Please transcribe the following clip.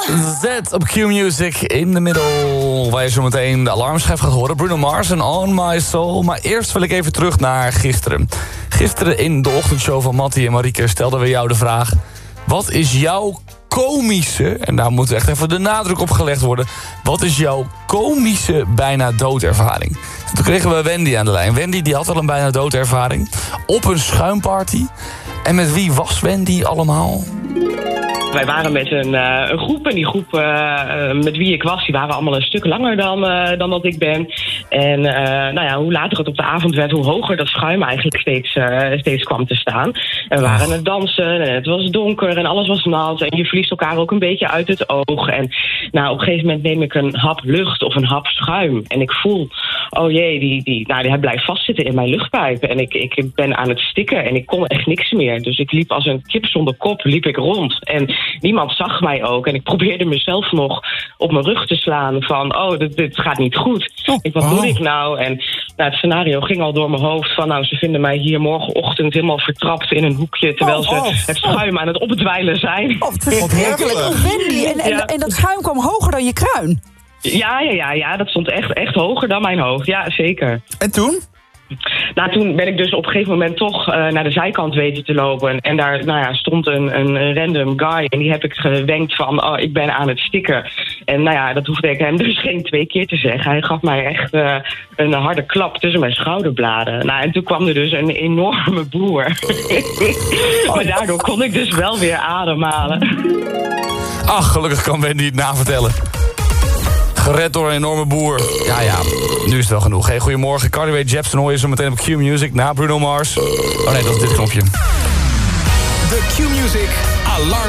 Z op Q-Music in de middel. Waar je zo meteen de alarmschijf gaat horen. Bruno Mars en On My Soul. Maar eerst wil ik even terug naar gisteren. Gisteren in de ochtendshow van Mattie en Marieke stelden we jou de vraag: wat is jouw komische, en daar moet echt even de nadruk op gelegd worden, wat is jouw komische bijna doodervaring? Toen kregen we Wendy aan de lijn. Wendy die had al een bijna doodervaring op een schuimparty. En met wie was Wendy allemaal? Wij waren met een groep en die groep met wie ik was, die waren allemaal een stuk langer dan dat ik ben. En hoe later het op de avond werd, hoe hoger dat schuim eigenlijk steeds kwam te staan. En we waren aan het dansen en het was donker en alles was nat en je verliest elkaar ook een beetje uit het oog. En op een gegeven moment neem ik een hap lucht of een hap schuim en ik voel, oh jee, hij blijft vastzitten in mijn luchtpijp. En ik ben aan het stikken en ik kon echt niks meer. Dus ik liep als een kip zonder kop, liep ik rond. En niemand zag mij ook. En ik probeerde mezelf nog op mijn rug te slaan van, dit gaat niet goed. Wat doe ik nou? En het scenario ging al door mijn hoofd van, ze vinden mij hier morgenochtend helemaal vertrapt in een hoekje, terwijl ze het schuim aan het opdwijlen zijn. Wat heerlijk. Wendy, en dat schuim kwam hoger dan je kruin? Ja, dat stond echt hoger dan mijn hoofd. Ja, zeker. En toen? Toen ben ik dus op een gegeven moment toch naar de zijkant weten te lopen. En daar stond een random guy. En die heb ik gewenkt van, ik ben aan het stikken. En dat hoefde ik hem dus geen 2 keer te zeggen. Hij gaf mij echt een harde klap tussen mijn schouderbladen. En toen kwam er dus een enorme boer. Maar daardoor kon ik dus wel weer ademhalen. Ach, gelukkig kan Wendy het navertellen. Gered door een enorme boer. Ja, nu is het wel genoeg. Hey, goedemorgen, Carly Rae Jepsen hoor je zo meteen op Q-Music na Bruno Mars. Oh nee, dat is dit knopje. De Q-Music Alarm.